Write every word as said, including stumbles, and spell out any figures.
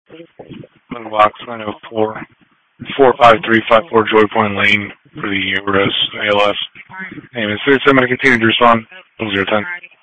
One box nine oh four. four five three five four Joy Point Lane for the Euros A L S. Name is Spirit seven. I'm going to continue to respond. zero ten.